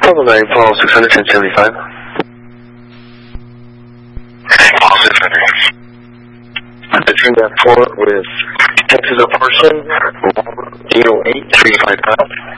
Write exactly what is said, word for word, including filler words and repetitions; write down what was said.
Double nine, Paul six hundred, ten seventy-five. Paul six hundred. Between that port with Texas a person, zero eight three five five.